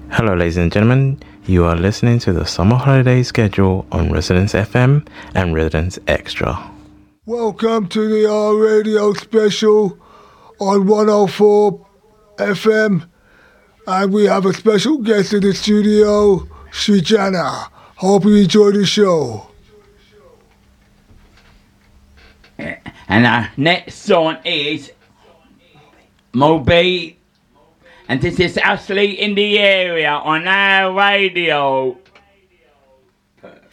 Hello, ladies and gentlemen. You are listening to the summer holiday schedule on Residence FM and Residence Extra. Welcome to the R Radio special on 104 FM. And we have a special guest in the studio, Srijana. Hope you enjoy the show. And our next song is Moby. And this is Ashley in the Area on our radio.